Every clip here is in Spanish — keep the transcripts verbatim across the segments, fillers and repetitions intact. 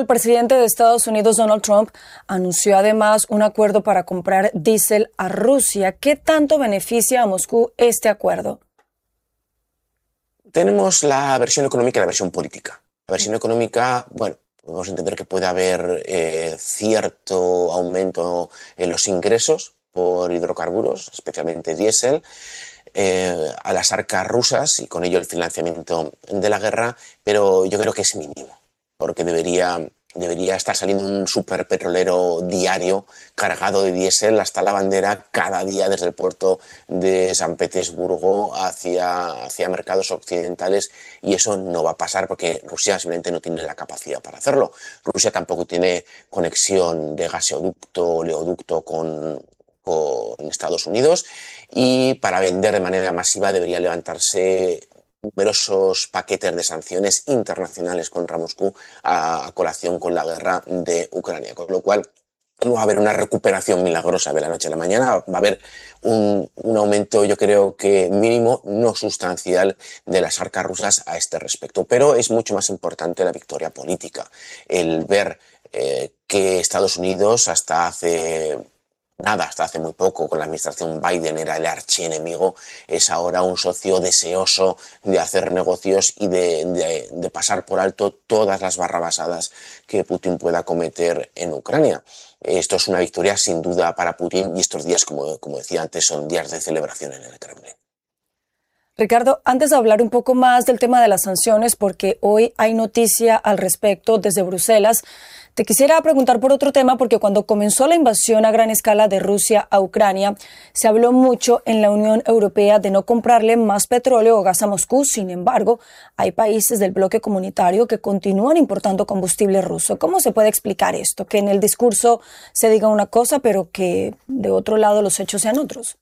el presidente de Estados Unidos, Donald Trump, anunció además un acuerdo para comprar diésel a Rusia. ¿Qué tanto beneficia a Moscú este acuerdo? Tenemos la versión económica y la versión política. La versión económica, bueno, podemos entender que puede haber eh, cierto aumento en los ingresos por hidrocarburos, especialmente diésel, eh, a las arcas rusas y con ello el financiamiento de la guerra, pero yo creo que es mínimo, porque debería, debería estar saliendo un superpetrolero diario cargado de diésel hasta la bandera cada día desde el puerto de San Petersburgo hacia, hacia mercados occidentales, y eso no va a pasar porque Rusia simplemente no tiene la capacidad para hacerlo. Rusia tampoco tiene conexión de gasoducto o oleoducto con, con Estados Unidos, y para vender de manera masiva debería levantarse numerosos paquetes de sanciones internacionales contra Moscú a, a colación con la guerra de Ucrania, con lo cual no va a haber una recuperación milagrosa de la noche a la mañana, va a haber un, un aumento, yo creo que mínimo, no sustancial, de las arcas rusas a este respecto. Pero es mucho más importante la victoria política, el ver eh, que Estados Unidos hasta hace nada, hasta hace muy poco, con la administración Biden era el archienemigo, es ahora un socio deseoso de hacer negocios y de, de, de pasar por alto todas las barrabasadas que Putin pueda cometer en Ucrania. Esto es una victoria sin duda para Putin, y estos días, como, como decía antes, son días de celebración en el Kremlin. Ricardo, antes de hablar un poco más del tema de las sanciones, porque hoy hay noticia al respecto desde Bruselas, te quisiera preguntar por otro tema, porque cuando comenzó la invasión a gran escala de Rusia a Ucrania, se habló mucho en la Unión Europea de no comprarle más petróleo o gas a Moscú. Sin embargo, hay países del bloque comunitario que continúan importando combustible ruso. ¿Cómo se puede explicar esto? Que en el discurso se diga una cosa, pero que de otro lado los hechos sean otros.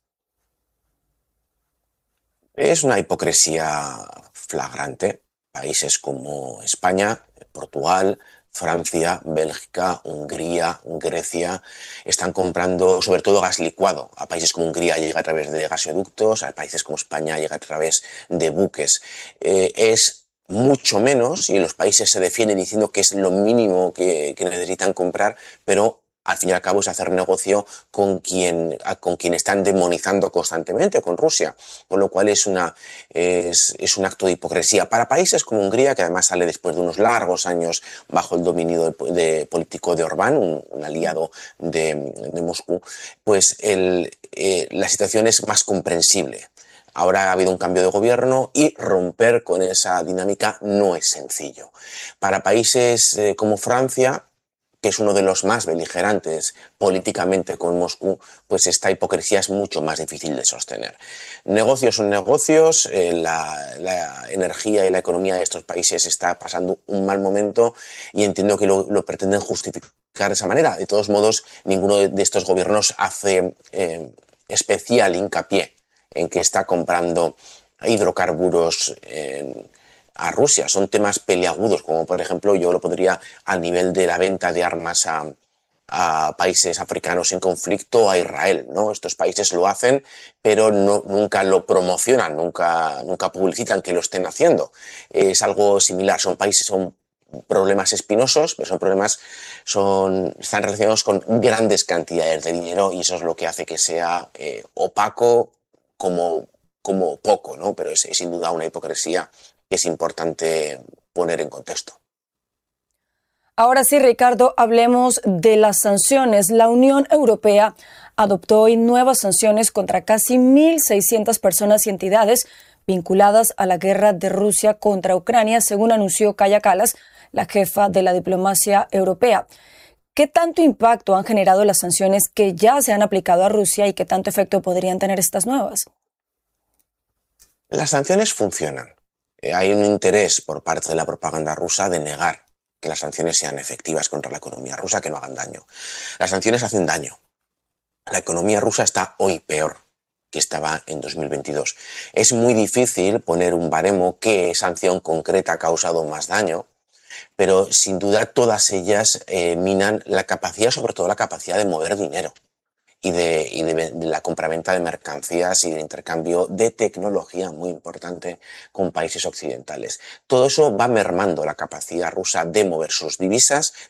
Es una hipocresía flagrante. Países como España, Portugal, Francia, Bélgica, Hungría, Grecia están comprando sobre todo gas licuado. A países como Hungría llega a través de gasoductos, a países como España llega a través de buques. Eh, es mucho menos, y los países se defienden diciendo que es lo mínimo que, que necesitan comprar, pero al fin y al cabo es hacer negocio con quien, con quien están demonizando constantemente, con Rusia, con lo cual es, una, es, es un acto de hipocresía. Para países como Hungría, que además sale después de unos largos años bajo el dominio de, de político de Orbán, un, un aliado de, de Moscú, pues el, eh, la situación es más comprensible. Ahora ha habido un cambio de gobierno y romper con esa dinámica no es sencillo. Para países eh, como Francia, que es uno de los más beligerantes políticamente con Moscú, pues esta hipocresía es mucho más difícil de sostener. Negocios son negocios, eh, la, la energía y la economía de estos países está pasando un mal momento, y entiendo que lo, lo pretenden justificar de esa manera. De todos modos, ninguno de estos gobiernos hace eh, especial hincapié en que está comprando hidrocarburos en a Rusia. Son temas peliagudos, como por ejemplo yo lo pondría al nivel de la venta de armas a, a países africanos en conflicto, a Israel, ¿no? Estos países lo hacen, pero no, nunca lo promocionan, nunca, nunca publicitan que lo estén haciendo. Es algo similar, son países, son problemas espinosos, pero son problemas, son, están relacionados con grandes cantidades de dinero, y eso es lo que hace que sea eh, opaco como, como poco, ¿no? Pero es, es sin duda una hipocresía que es importante poner en contexto. Ahora sí, Ricardo, hablemos de las sanciones. La Unión Europea adoptó hoy nuevas sanciones contra casi mil seiscientas personas y entidades vinculadas a la guerra de Rusia contra Ucrania, según anunció Kaja Kallas, la jefa de la diplomacia europea. ¿Qué tanto impacto han generado las sanciones que ya se han aplicado a Rusia y qué tanto efecto podrían tener estas nuevas? Las sanciones funcionan. Hay un interés por parte de la propaganda rusa de negar que las sanciones sean efectivas contra la economía rusa, que no hagan daño. Las sanciones hacen daño. La economía rusa está hoy peor que estaba en dos mil veintidós. Es muy difícil poner un baremo qué sanción concreta ha causado más daño, pero sin duda todas ellas eh, minan la capacidad, sobre todo la capacidad de mover dinero y de, y de, de la compraventa de mercancías y de intercambio de tecnología muy importante con países occidentales. Todo eso va mermando la capacidad rusa de mover sus divisas,